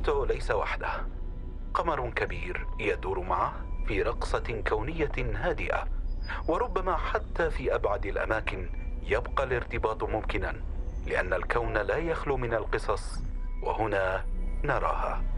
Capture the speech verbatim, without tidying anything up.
بلوتو ليس وحده، قمر كبير يدور معه في رقصة كونية هادئة، وربما حتى في أبعد الأماكن يبقى الارتباط ممكنا، لأن الكون لا يخلو من القصص وهنا نراها.